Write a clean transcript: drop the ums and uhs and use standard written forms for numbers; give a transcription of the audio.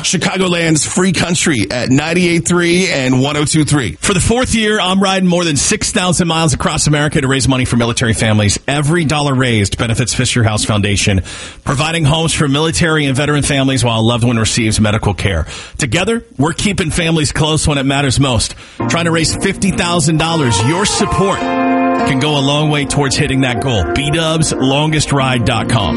Chicagoland's free country at 98.3 and 102.3. For the fourth year, I'm riding more than 6,000 miles across America to raise money for military families. Every dollar raised benefits Fisher House Foundation, providing homes for military and veteran families while a loved one receives medical care. Together, we're keeping families close when it matters most. Trying to raise $50,000. Your support can go a long way towards hitting that goal. BDubsLongestRide.com.